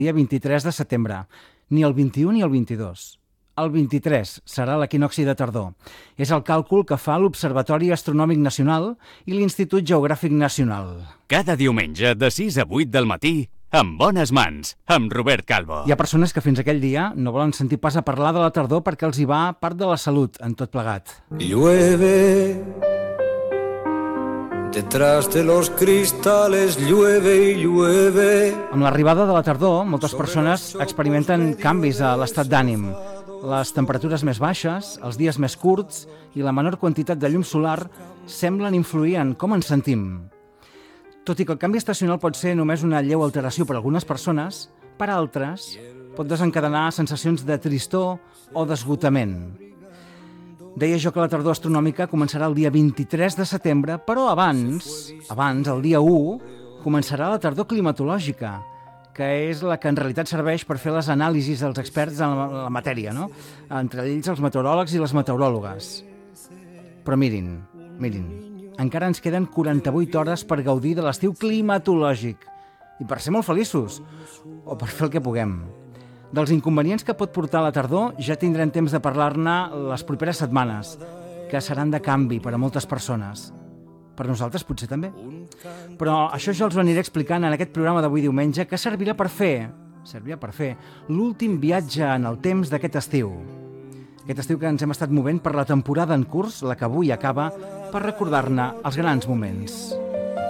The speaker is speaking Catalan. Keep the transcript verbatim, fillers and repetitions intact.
dia vint-i-tres de setembre, ni el vint-i-u ni el vint-i-dos. El vint-i-tres serà l'equinocci de tardor. És el càlcul que fa l'Observatori Astronòmic Nacional i l'Institut Geogràfic Nacional. Cada diumenge de sis a vuit del matí, amb bones mans, amb Robert Calvo. Hi ha persones que fins aquell dia no volen sentir pas a parlar de la tardor perquè els hi va part de la salut en tot plegat. Llueve, detrás de los cristales llueve y llueve. Amb l'arribada de la tardor, moltes persones experimenten canvis a l'estat d'ànim. Les temperatures més baixes, els dies més curts i la menor quantitat de llum solar semblen influir en com ens sentim. Tot i que el canvi estacional pot ser només una lleu alteració per a algunes persones, per a altres pot desencadenar sensacions de tristor o d'esgotament. Deia jo que la tardor astronòmica començarà el dia vint-i-tres de setembre, però abans, abans, el dia u, començarà la tardor climatològica, que és la que en realitat serveix per fer les anàlisis dels experts en la matèria, no? Entre ells els meteoròlegs i les meteoròlogues. Però mirin, mirin, encara ens queden quaranta-vuit hores per gaudir de l'estiu climatològic i per ser molt feliços, o per fer el que puguem. Dels inconvenients que pot portar la tardor ja tindrem temps de parlar-ne les properes setmanes, que seran de canvi per a moltes persones. Per nosaltres potser també. Però això ja els ho aniré explicant en aquest programa d'avui diumenge, que servirà per fer, servirà per fer l'últim viatge en el temps d'aquest estiu. Aquest estiu que ens hem estat movent per la temporada en curs, la que avui acaba, per recordar-ne els grans moments.